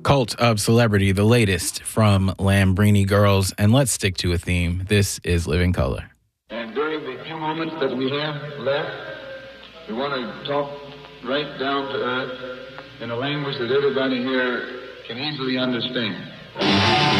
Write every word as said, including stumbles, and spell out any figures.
Cult of Celebrity, the latest from Lambrini Girls. And let's stick to a theme. This is Living Color. And during the few moments that we have left, we want to talk right down to earth in a language that everybody here can easily understand.